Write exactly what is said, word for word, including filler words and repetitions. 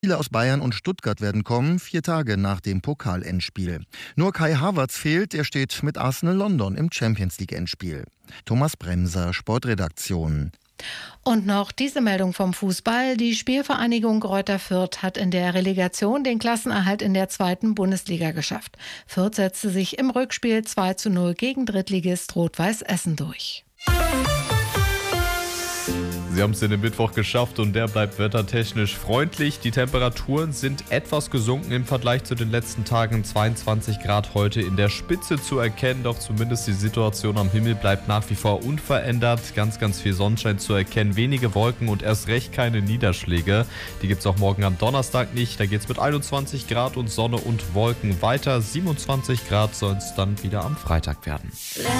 Viele aus Bayern und Stuttgart werden kommen, vier Tage nach dem Pokal-Endspiel. Nur Kai Havertz fehlt, er steht mit Arsenal London im Champions-League-Endspiel. Thomas Bremser, Sportredaktion. Und noch diese Meldung vom Fußball. Die Spielvereinigung Greuther Fürth hat in der Relegation den Klassenerhalt in der zweiten Bundesliga geschafft. Fürth setzte sich im Rückspiel zwei zu null gegen Drittligist Rot-Weiß Essen durch. Sie haben es in den Mittwoch geschafft und der bleibt wettertechnisch freundlich. Die Temperaturen sind etwas gesunken im Vergleich zu den letzten Tagen. zweiundzwanzig Grad heute in der Spitze zu erkennen, doch zumindest die Situation am Himmel bleibt nach wie vor unverändert. Ganz, ganz viel Sonnenschein zu erkennen, wenige Wolken und erst recht keine Niederschläge. Die gibt es auch morgen am Donnerstag nicht. Da geht es mit einundzwanzig Grad und Sonne und Wolken weiter. siebenundzwanzig Grad soll es dann wieder am Freitag werden.